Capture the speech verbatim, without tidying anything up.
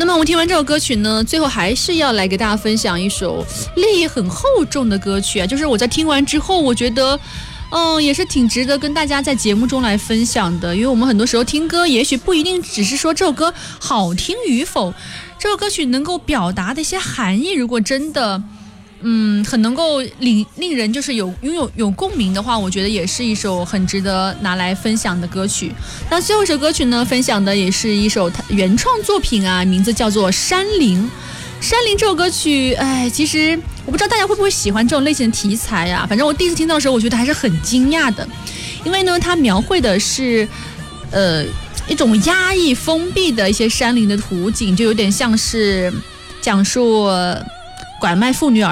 那么我们听完这首歌曲呢，最后还是要来给大家分享一首泪意很厚重的歌曲啊，就是我在听完之后，我觉得嗯，也是挺值得跟大家在节目中来分享的。因为我们很多时候听歌也许不一定只是说这首歌好听与否，这首歌曲能够表达的一些含义，如果真的嗯，很能够令令人就是有拥有有共鸣的话，我觉得也是一首很值得拿来分享的歌曲。那最后一首歌曲呢，分享的也是一首原创作品啊，名字叫做《山林》。山林这首歌曲，哎，其实我不知道大家会不会喜欢这种类型的题材啊。反正我第一次听到的时候，我觉得还是很惊讶的，因为呢，它描绘的是，呃，一种压抑、封闭的一些山林的图景，就有点像是讲述拐卖妇女